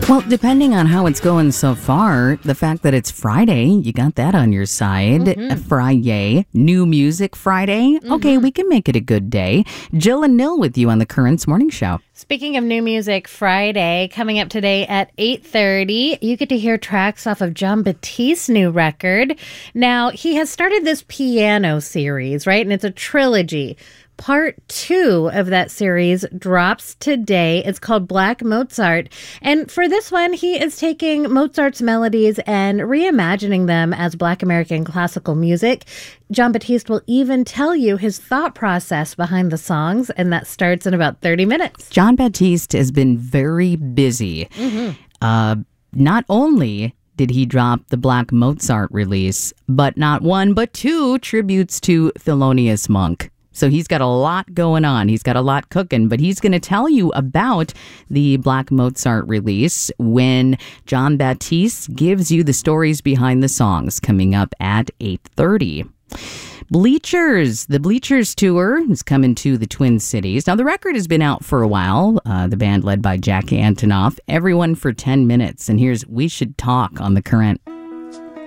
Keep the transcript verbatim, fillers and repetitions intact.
Well, depending on how it's going so far, the fact that it's Friday, you got that on your side. Mm-hmm. A Friday, New Music Friday. Mm-hmm. Okay, we can make it a good day. Jill and Nil with you on the Currents Morning Show. Speaking of New Music Friday, coming up today at eight thirty, you get to hear tracks off of Jon Batiste's new record. Now, he has started this piano series, right? And it's a trilogy. Part two of that series drops today. It's called Black Mozart. And for this one, he is taking Mozart's melodies and reimagining them as Black American classical music. Jon Batiste will even tell you his thought process behind the songs, and that starts in about thirty minutes. Jon Batiste has been very busy. Mm-hmm. Uh, not only did he drop the Black Mozart release, but not one, but two tributes to Thelonious Monk. So he's got a lot going on. He's got a lot cooking, but he's going to tell you about the Black Mozart release when Jon Batiste gives you the stories behind the songs, coming up at eight thirty. Bleachers. The Bleachers tour is coming to the Twin Cities. Now, the record has been out for a while. Uh, the band led by Jack Antonoff. Everyone for ten minutes. And here's We Should Talk on The Current.